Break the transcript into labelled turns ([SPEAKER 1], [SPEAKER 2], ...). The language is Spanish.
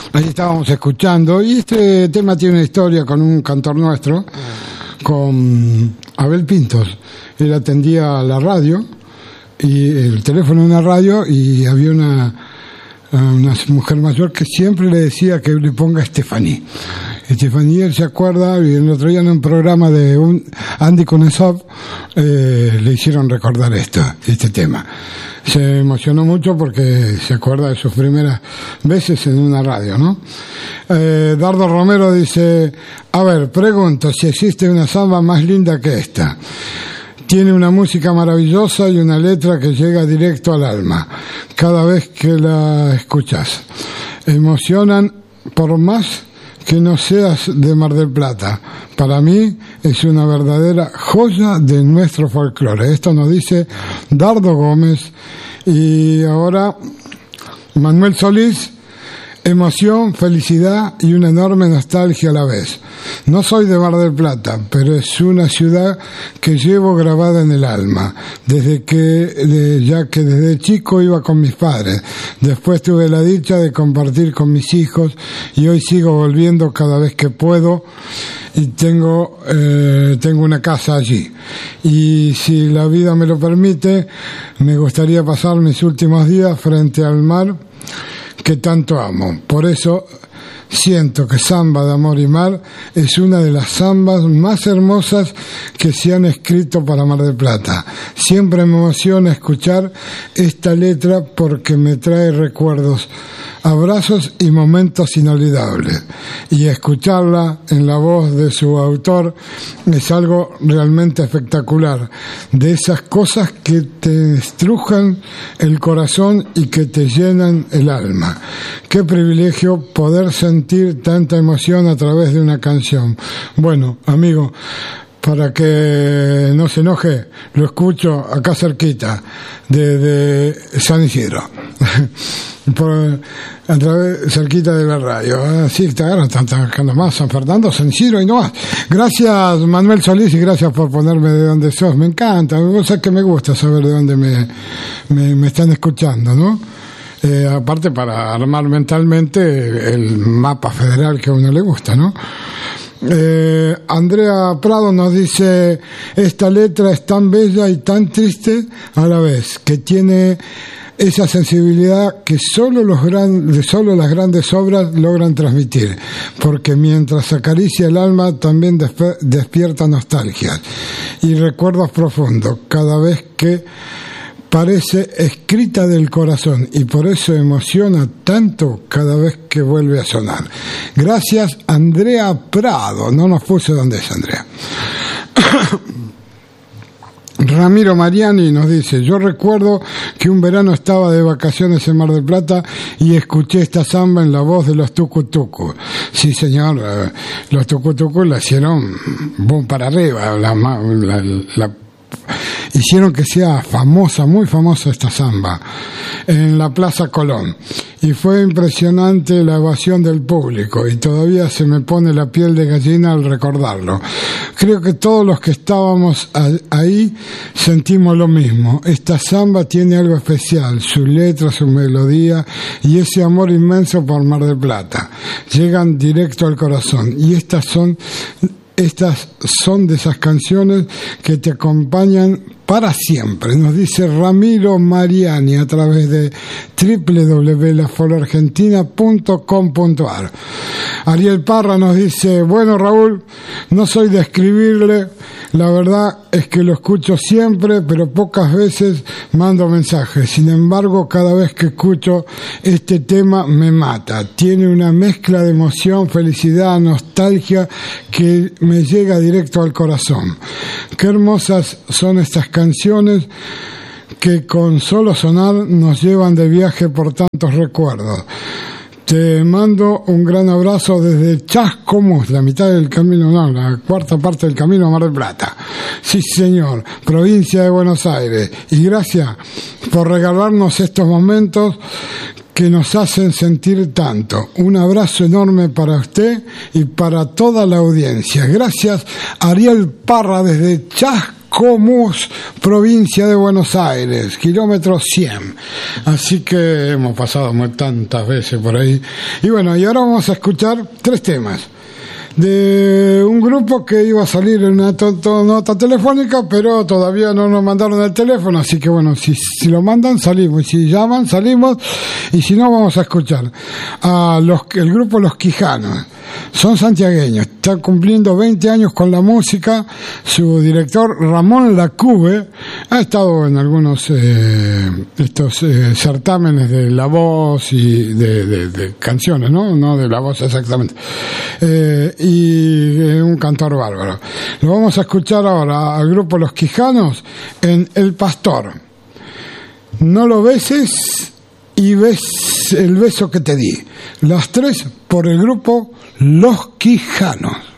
[SPEAKER 1] Ahí estábamos escuchando, y este tema tiene una historia con un cantor nuestro, con Abel Pintos. Él atendía la radio, y el teléfono de una radio, y había una mujer mayor que siempre le decía que le ponga Estefaní. Estefaní, él se acuerda, y el otro día en un programa de Andy Kuznetsov le hicieron recordar este tema. Se emocionó mucho porque se acuerda de sus primeras veces en una radio, ¿no? Dardo Romero dice, a ver, pregunto si existe una samba más linda que esta. Tiene una música maravillosa y una letra que llega directo al alma cada vez que la escuchas. Emocionan por más que no seas de Mar del Plata. Para mí es una verdadera joya de nuestro folclore. Esto nos dice Dardo Gómez. Y ahora Manuel Solís, emoción, felicidad y una enorme nostalgia a la vez. No soy de Mar del Plata, pero es una ciudad que llevo grabada en el alma, ya que desde chico iba con mis padres. Después tuve la dicha de compartir con mis hijos y hoy sigo volviendo cada vez que puedo. Y tengo una casa allí. Y si la vida me lo permite, me gustaría pasar mis últimos días frente al mar que tanto amo. Por eso siento que Samba de Amor y Mar es una de las zambas más hermosas que se han escrito para Mar del Plata. Siempre me emociona escuchar esta letra porque me trae recuerdos, abrazos y momentos inolvidables. Y escucharla en la voz de su autor es algo realmente espectacular. De esas cosas que te estrujan el corazón y que te llenan el alma. Qué privilegio poder sentir tanta emoción a través de una canción. Bueno, amigo, para que no se enoje, lo escucho acá cerquita de San Isidro. A través, cerquita de la radio. Así que están trabajando más San Fernando, San Isidro y no más. Gracias, Manuel Solís, y gracias por ponerme de dónde sos. Me encanta, cosa que me gusta saber de dónde me están escuchando, ¿no? Aparte para armar mentalmente el mapa federal que a uno le gusta, ¿no? Andrea Prado nos dice, esta letra es tan bella y tan triste a la vez, que tiene esa sensibilidad que solo las grandes obras logran transmitir, porque mientras acaricia el alma también despierta nostalgia y recuerdos profundos cada vez que parece escrita del corazón, y por eso emociona tanto cada vez que vuelve a sonar. Gracias, Andrea Prado. No nos puso dónde es Andrea. Ramiro Mariani nos dice, yo recuerdo que un verano estaba de vacaciones en Mar del Plata y escuché esta samba en la voz de los Tucutucos. Sí, señor, los Tucutucos la hicieron boom para arriba, hicieron que sea famosa, muy famosa esta samba en la Plaza Colón, y fue impresionante la ovación del público y todavía se me pone la piel de gallina al recordarlo. Creo que todos los que estábamos ahí sentimos lo mismo. Esta samba tiene algo especial, su letra, su melodía y ese amor inmenso por Mar del Plata llegan directo al corazón, y estas son de esas canciones que te acompañan para siempre, nos dice Ramiro Mariani a través de www.lafolorgentina.com.ar. Ariel Parra nos dice, bueno, Raúl, no soy de escribirle, la verdad es que lo escucho siempre, pero pocas veces mando mensajes. Sin embargo, cada vez que escucho este tema me mata. Tiene una mezcla de emoción, felicidad, nostalgia que me llega directo al corazón. Qué hermosas son estas canciones que con solo sonar nos llevan de viaje por tantos recuerdos. Te mando un gran abrazo desde Chascomús, la mitad del camino, no, la cuarta parte del camino a Mar del Plata. Sí, señor, provincia de Buenos Aires. Y gracias por regalarnos estos momentos que nos hacen sentir tanto. Un abrazo enorme para usted y para toda la audiencia. Gracias, Ariel Parra desde Chascomús. Comus, provincia de Buenos Aires, kilómetro 100. Así que hemos pasado tantas veces por ahí. Y bueno, y ahora vamos a escuchar 3 temas de un grupo que iba a salir en una nota telefónica, pero todavía no nos mandaron el teléfono, así que bueno, si lo mandan salimos, y si llaman salimos, y si no vamos a escuchar a el grupo Los Quijanos. Son santiagueños, están cumpliendo 20 años con la música. Su director Ramón Lacube ha estado en algunos certámenes de La Voz y de canciones, no de La Voz exactamente, y un cantor bárbaro. Lo vamos a escuchar ahora al grupo Los Quijanos en El Pastor. No lo beses y ves el beso que te di. Las 3 por el grupo Los Quijanos.